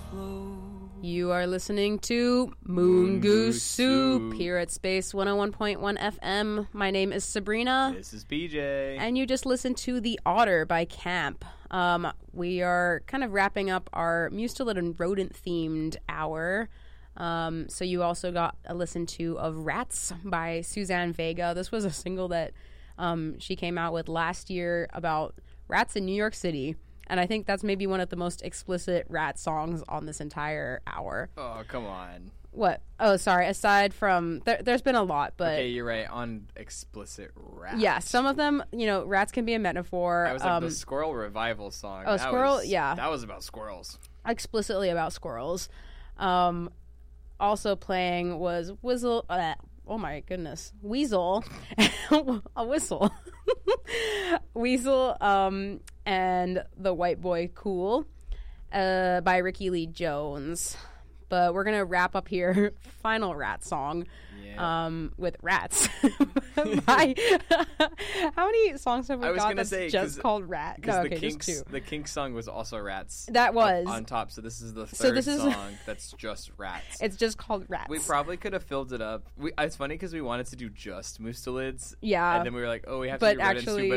You are listening to Moon Goose Soup here at Space 101.1 FM. My name is Sabrina. This is PJ. And you just listened to The Otter by Camp. We are kind of wrapping up our Mustelid and rodent-themed hour. So you also got a listen to of Rats by Suzanne Vega. This was a single that she came out with last year about rats in New York City. And I think that's maybe one of the most explicit rat songs on this entire hour. Oh, come on. What? Oh, sorry. Aside from... There's been a lot, but... Okay, you're right. On explicit rats. Yeah, some of them, rats can be a metaphor. That was like the Squirrel Revival song. Oh, Squirrel? Yeah. That was about squirrels. Explicitly about squirrels. Also playing was Whistle... oh, my goodness. Weasel. A whistle. Weasel, and The White Boy Cool by Ricky Lee Jones. But we're going to wrap up here, final rat song, with Rats. How many songs have we got that's just called Rat? No, okay, just two. The Kinks song was also Rats. That was. On top, so this is the third song that's just Rats. It's just called Rats. We probably could have filled it up. It's funny because we wanted to do just Mustelids. Yeah. And then we were like, oh, we have to do rodents too,